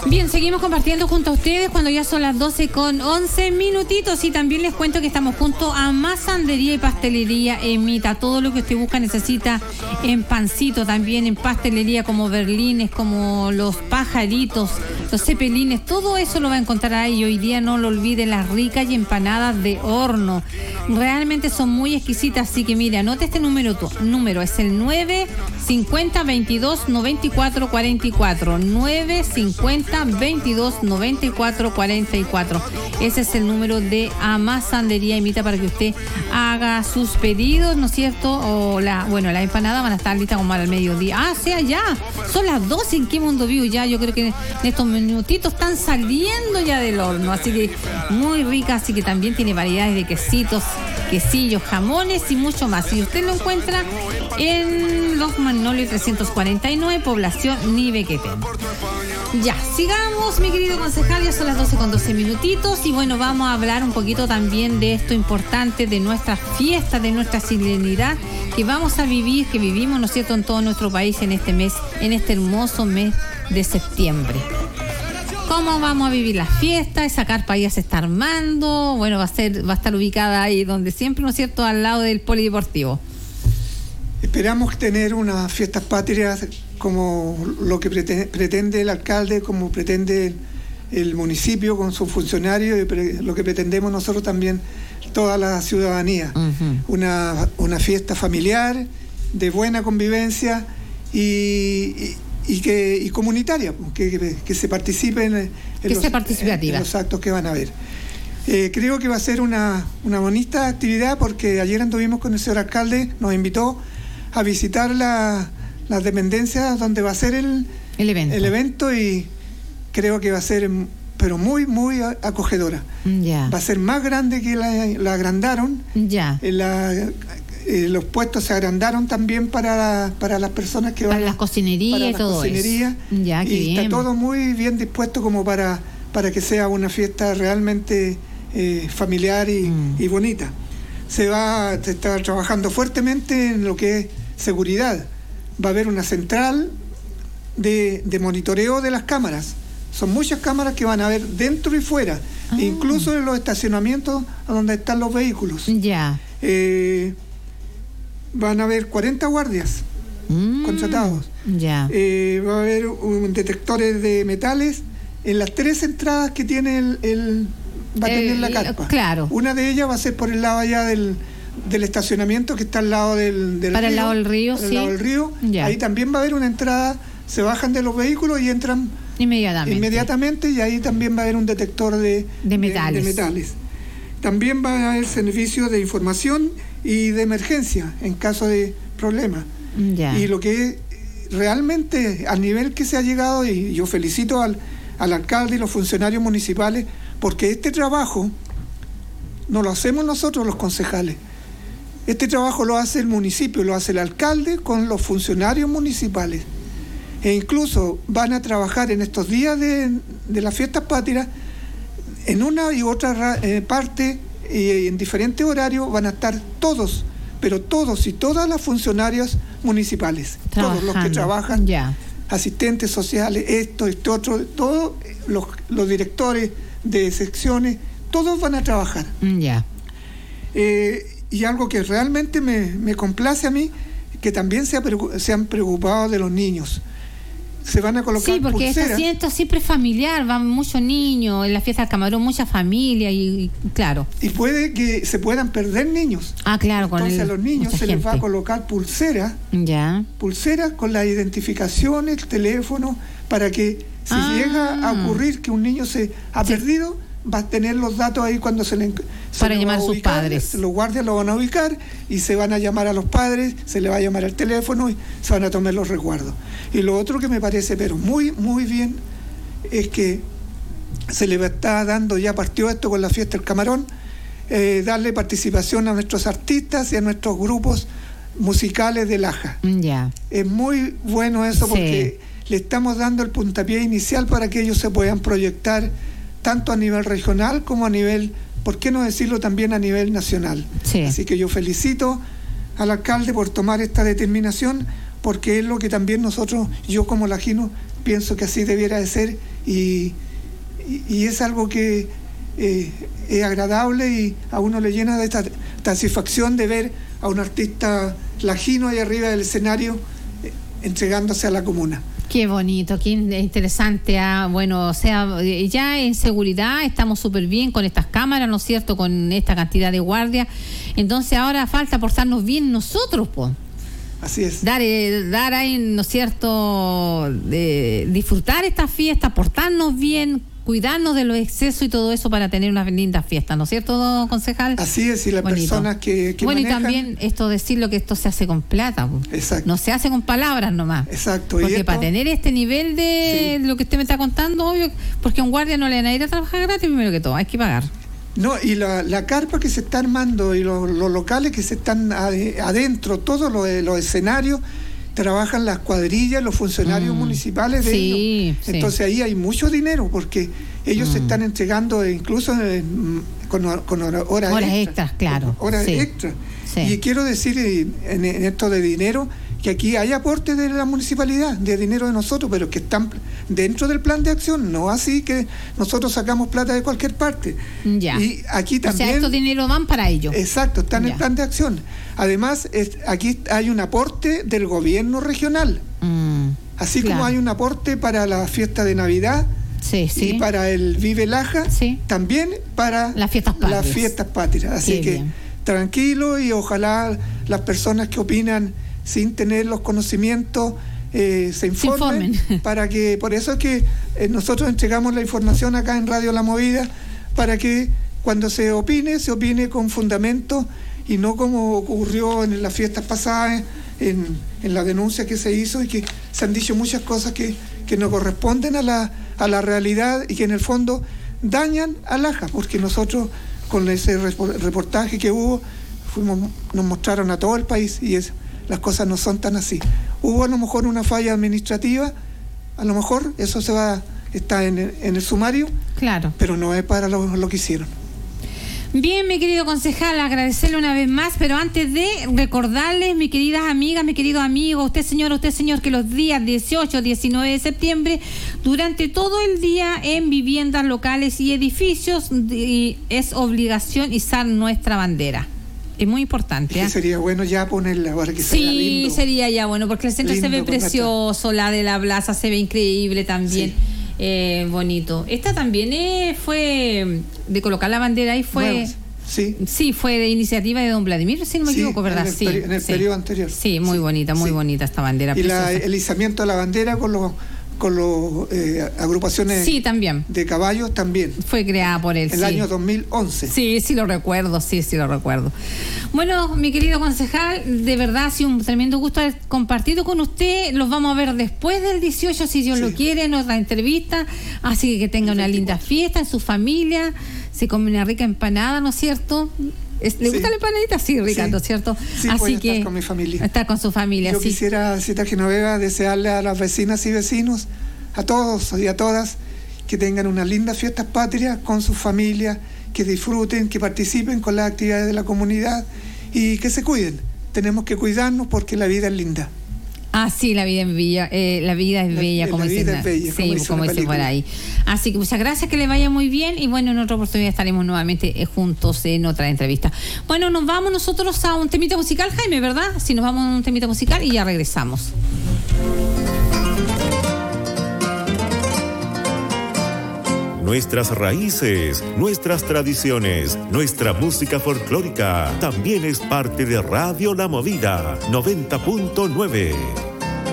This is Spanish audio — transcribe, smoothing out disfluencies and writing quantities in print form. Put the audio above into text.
Bien, seguimos compartiendo junto a ustedes cuando ya son las 12:11 y también les cuento que estamos junto a Masandería y Pastelería Emita. Todo lo que usted busca, necesita en pancito, también en pastelería, como berlines, como los pajaritos, los cepelines, todo eso lo va a encontrar ahí. Hoy día no lo olvide, las ricas y empanadas de horno. Realmente son muy exquisitas, así que mire, anote este número es el 950-22-94-44, 950-22-94-44. Ese es el número de Amasandería Emita para que usted haga sus pedidos, ¿no es cierto? O las empanadas van a estar listas como al mediodía. Ah, sea ya, son las 12, ¿en qué mundo vivo ya? Yo creo que en estos minutitos están saliendo ya del horno, así que muy rica, así que también tiene variedades de quesitos, quesillos, jamones y mucho más. Y usted lo encuentra en Los Magnolios 349, población Nivequetén. Ya, sigamos, mi querido concejal, ya son las 12:12 y bueno, vamos a hablar un poquito también de esto importante, de nuestra fiesta, de nuestra serenidad que vamos a vivir, que vivimos, ¿no es cierto?, en todo nuestro país en este mes, en este hermoso mes de septiembre. ¿Cómo vamos a vivir la fiesta? Esa carpa ya se está armando. Bueno, va a estar ubicada ahí donde siempre, ¿no es cierto?, al lado del polideportivo. Esperamos tener unas fiestas patrias como lo que pretende el alcalde, como pretende el municipio con sus funcionarios, y lo que pretendemos nosotros también, toda la ciudadanía. Uh-huh. Una fiesta familiar, de buena convivencia y comunitaria, que se participe en los actos que van a haber. Creo que va a ser una bonita actividad, porque ayer anduvimos con el señor alcalde, nos invitó a visitar las dependencias donde va a ser el evento, y creo que va a ser pero muy, muy acogedora. Ya. Va a ser más grande que la agrandaron. Ya. Los puestos se agrandaron también para las personas que van. Para las cocinerías y todo cocinería, eso. Ya, qué bien. Está todo muy bien dispuesto como para que sea una fiesta realmente familiar y bonita. Se está trabajando fuertemente en lo que es seguridad. Va a haber una central de monitoreo de las cámaras. Son muchas cámaras que van a haber dentro y fuera, incluso en los estacionamientos donde están los vehículos. Ya. Van a haber 40 guardias contratados. Ya. Va a haber detectores de metales en las 3 entradas que tiene va a tener la carpa. Claro. Una de ellas va a ser por el lado allá del estacionamiento, que está al lado del para río. El lado del río, para sí. El lado del río. Ya. Ahí también va a haber una entrada, se bajan de los vehículos y entran inmediatamente, y ahí también va a haber un detector de metales. También va a haber servicio de información y de emergencia en caso de problemas. Ya. Y lo que realmente al nivel que se ha llegado, y yo felicito al alcalde y los funcionarios municipales, porque este trabajo no lo hacemos nosotros los concejales. Este trabajo lo hace el municipio, lo hace el alcalde con los funcionarios municipales. E incluso van a trabajar en estos días de las fiestas patrias, en una y otra parte y en diferentes horarios van a estar todos y todas las funcionarias municipales, todos los que trabajan, asistentes sociales, esto otro, todos los directores de secciones, todos van a trabajar. Y algo que realmente me complace a mí, que también se han preocupado de los niños. Se van a colocar pulseras. Sí, porque este asiento siempre es familiar, van muchos niños, en la fiesta del Camarón, mucha familia y claro. Y puede que se puedan perder niños. Ah, claro. Entonces a los niños se les va a colocar pulseras con la identificación, el teléfono, para que si llega a ocurrir que un niño se ha perdido, va a tener los datos ahí cuando para llamar a sus padres. Los guardias lo van a ubicar y se van a llamar a los padres, se le va a llamar al teléfono y se van a tomar los resguardos. Y lo otro que me parece pero muy, muy bien es que se le está dando, ya partió esto con la fiesta del Camarón, darle participación a nuestros artistas y a nuestros grupos musicales de Laja. Es muy bueno eso, porque le estamos dando el puntapié inicial para que ellos se puedan proyectar tanto a nivel regional como a nivel, ¿por qué no decirlo también a nivel nacional? Sí. Así que yo felicito al alcalde por tomar esta determinación, porque es lo que también nosotros, yo como lajino, pienso que así debiera de ser, y es algo que es agradable y a uno le llena de esta satisfacción de ver a un artista lajino ahí arriba del escenario entregándose a la comuna. Qué bonito, qué interesante. Bueno, o sea, ya en seguridad estamos súper bien con estas cámaras, ¿no es cierto?, con esta cantidad de guardias. Entonces ahora falta portarnos bien nosotros, pues. Así es. Dar ahí, ¿no es cierto?, disfrutar estas fiestas, portarnos bien, cuidarnos de los excesos y todo eso para tener unas lindas fiestas, ¿no es cierto, don concejal? Así es, y las personas que bueno, manejan... y también decirlo que esto se hace con plata. Exacto. No se hace con palabras nomás. Exacto. Porque para tener este nivel de lo que usted me está contando, obvio, porque a un guardia no le van a ir a trabajar gratis, primero que todo, hay que pagar. No, y la carpa que se está armando y los locales que se están adentro, todos los escenarios, trabajan las cuadrillas, los funcionarios municipales de ellos. Entonces ahí hay mucho dinero porque ellos se están entregando incluso con horas extras, claro. Horas extras. Sí. Y quiero decir en esto de dinero que aquí hay aportes de la municipalidad, de dinero de nosotros, pero que están dentro del plan de acción, no así que nosotros sacamos plata de cualquier parte. Ya. Y aquí también... O sea, estos dineros van para ellos. Exacto, están en el plan de acción. Además, aquí hay un aporte del gobierno regional. Así como hay un aporte para la fiesta de Navidad y para el Vive Laja, también para las fiestas patrias. Así que tranquilo, y ojalá las personas que opinan sin tener los conocimientos se informen. Por eso es que nosotros entregamos la información acá en Radio La Movida, para que cuando se opine con fundamento y no como ocurrió en las fiestas pasadas, en la denuncia que se hizo, y que se han dicho muchas cosas que no corresponden a la realidad y que en el fondo dañan a Laja, porque nosotros con ese reportaje que hubo nos mostraron a todo el país y las cosas no son tan así. Hubo a lo mejor una falla administrativa, a lo mejor eso está en el sumario, claro, pero no es para lo que hicieron. Bien, mi querido concejal, agradecerle una vez más, pero antes de recordarles, mis queridas amigas, mis queridos amigos, usted señor, que los días 18, 19 de septiembre, durante todo el día en viviendas locales y edificios, es obligación izar nuestra bandera. Es muy importante. ¿Eh? Sería bueno ya ponerla para que se vea lindo. Sí, sería ya bueno, porque el centro se ve precioso, la de la plaza se ve increíble también. Sí. Bonito. Esta también fue de colocar la bandera y fue... Bueno, sí, fue de iniciativa de don Vladimir, si no me equivoco, ¿verdad? En el periodo anterior. Sí, muy bonita esta bandera. Y el izamiento de la bandera con los agrupaciones de caballos también. Fue creada por él. En el año 2011. Sí lo recuerdo. Bueno, mi querido concejal, de verdad ha sido un tremendo gusto haber compartido con usted. Los vamos a ver después del 18, si Dios lo quiere, en otra entrevista. Así que tenga una linda fiesta en su familia. Se come una rica empanada, ¿no es cierto? ¿Le gusta la empanadita? Sí, rica, ¿no es cierto? Sí, así que estar con mi familia. Estar con su familia. Yo quisiera, Cita Genoveva, desearle a las vecinas y vecinos, a todos y a todas, que tengan unas lindas fiestas patrias con sus familias, que disfruten, que participen con las actividades de la comunidad y que se cuiden. Tenemos que cuidarnos porque la vida es linda. Sí, la vida es bella, como dice por ahí. Así que muchas gracias, que le vaya muy bien, y bueno, en otra oportunidad estaremos nuevamente juntos en otra entrevista. Bueno, nos vamos nosotros a un temita musical, Jaime, ¿verdad? Sí, nos vamos a un temita musical y ya regresamos. Nuestras raíces, nuestras tradiciones, nuestra música folclórica también es parte de Radio La Movida 90.9.